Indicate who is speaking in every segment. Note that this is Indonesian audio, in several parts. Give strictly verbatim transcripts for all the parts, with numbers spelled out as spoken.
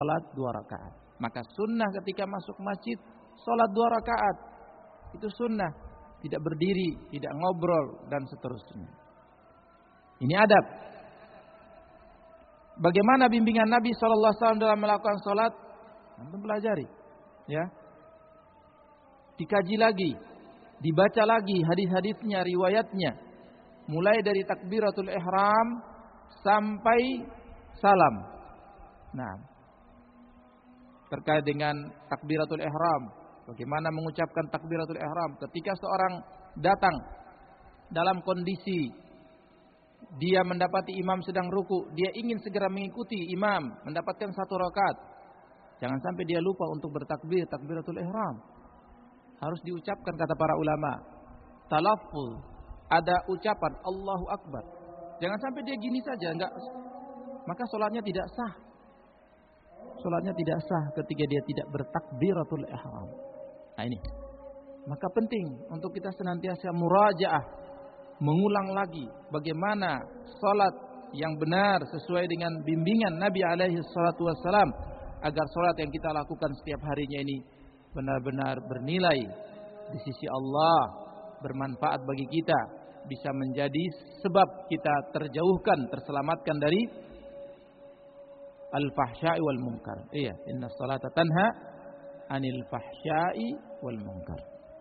Speaker 1: salat dua rakaat. Maka sunnah ketika masuk masjid salat dua rakaat. Itu sunnah, tidak berdiri, tidak ngobrol dan seterusnya. Ini adab. Bagaimana bimbingan Nabi sallallahu alaihi wasallam dalam melakukan salat? Antum pelajari, ya. Dikaji lagi, dibaca lagi hadis-hadisnya, riwayatnya. Mulai dari takbiratul ihram sampai salam. Nah, terkait dengan takbiratul ihram, bagaimana mengucapkan takbiratul ihram ketika seorang datang dalam kondisi dia mendapati imam sedang ruku, dia ingin segera mengikuti imam, mendapatkan satu rakaat. Jangan sampai dia lupa untuk bertakbir, takbiratul ihram. Harus diucapkan kata para ulama. Talaffuz, ada ucapan Allahu Akbar. Jangan sampai dia gini saja, enggak, maka salatnya tidak sah. Salatnya tidak sah ketika dia tidak bertakbiratul ihram. Nah ini. Maka penting untuk kita senantiasa murajaah, mengulang lagi bagaimana salat yang benar sesuai dengan bimbingan Nabi alaihi salatu wassalam, agar salat yang kita lakukan setiap harinya ini benar-benar bernilai di sisi Allah, bermanfaat bagi kita, bisa menjadi sebab kita terjauhkan, terselamatkan dari al-fahsya'i wal munkar. Iya, inna salata tanha anil fahsya'i wal munkar.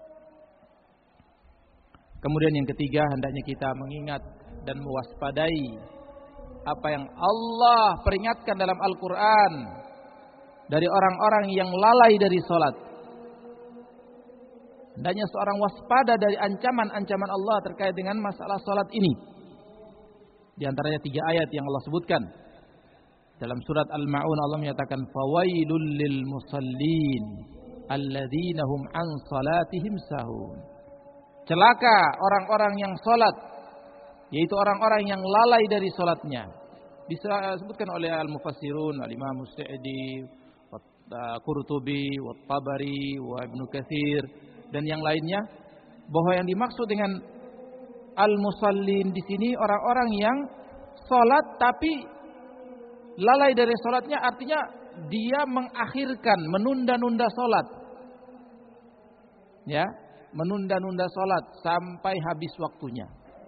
Speaker 1: Kemudian yang ketiga, hendaknya kita mengingat dan mewaspadai apa yang Allah peringatkan dalam Al-Quran dari orang-orang yang lalai dari salat. Hendaknya seorang waspada dari ancaman-ancaman Allah terkait dengan masalah salat ini. Di antaranya tiga ayat yang Allah sebutkan. Dalam surat Al-Ma'un Allah menyatakan fawailul lil musallin alladzina hum an salatihim sahun. Celaka orang-orang yang salat, yaitu orang-orang yang lalai dari salatnya. Disebutkan oleh al-mufassirun, al-Imam Sa'di, Qurtubi, Tabari, wa Ibnu Katsir dan yang lainnya, bahwa yang dimaksud dengan al-musallin di sini orang-orang yang salat tapi lalai dari salatnya, artinya dia mengakhirkan, menunda-nunda salat. Ya, menunda-nunda salat sampai habis waktunya.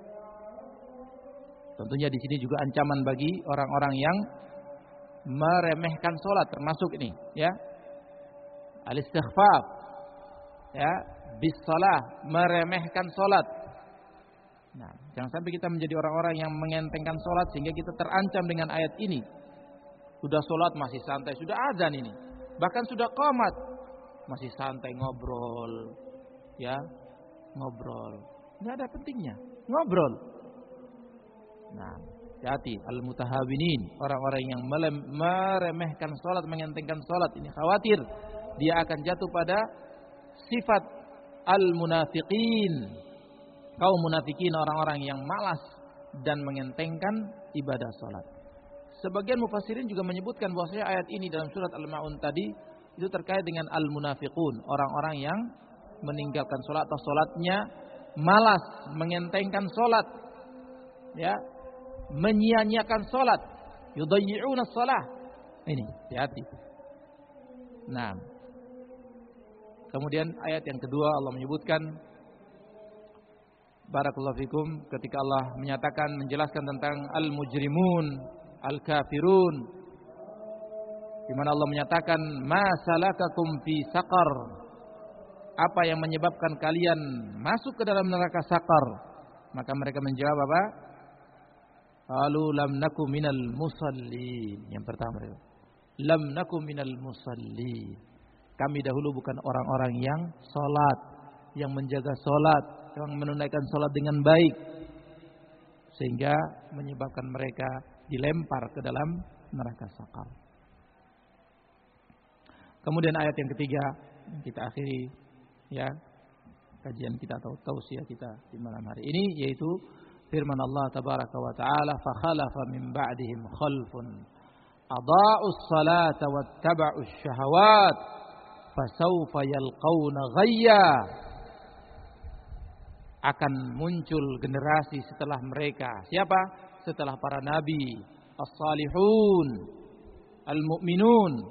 Speaker 1: Tentunya di sini juga ancaman bagi orang-orang yang meremehkan salat, termasuk ini, ya. Al-istighfaf, ya, bis salah, meremehkan salat. Nah, jangan sampai kita menjadi orang-orang yang mengentengkan salat sehingga kita terancam dengan ayat ini. Sudah salat masih santai, sudah azan ini, bahkan sudah qamat masih santai ngobrol, ya, ngobrol. Enggak ada pentingnya, ngobrol. Nah, hati-hati al-mutahawinin, orang-orang yang meremehkan salat, mengentengkan salat ini, khawatir dia akan jatuh pada sifat al-munafiqin. Kaum munafikin, orang-orang yang malas dan mengentengkan ibadah salat. Sebagian mufassirin juga menyebutkan bahwasanya ayat ini dalam surat Al-Ma'un tadi itu terkait dengan al-munafiqun, orang-orang yang meninggalkan salat atau salatnya malas, mengentengkan salat, ya, menyia-nyiakan salat, yudayyi'una shalah. Ini, hati-hati. Nah, kemudian ayat yang kedua Allah menyebutkan, barakallahu fikum, ketika Allah menyatakan, menjelaskan tentang al-mujrimun, al-kafirun, di mana Allah menyatakan ma salakakum fi saqar, apa yang menyebabkan kalian masuk ke dalam neraka saqar? Maka mereka menjawab apa? Qalu lam nakum minal musallin. Yang pertama, lam nakum minal musallin. Kami dahulu bukan orang-orang yang salat, yang menjaga salat, yang menunaikan salat dengan baik, sehingga menyebabkan mereka dilempar ke dalam neraka saqar. Kemudian ayat yang ketiga kita akhiri, ya, kajian kita atau tausiah kita di malam hari ini, yaitu firman Allah tabaraka wa taala, fa khalafa min ba'dihim khalfun adaa'us salata wattaba'us syahawat fasawfa yalqauna ghayya. Akan muncul generasi setelah mereka. Siapa? Setelah para nabi, as-salihun, al-mu'minun,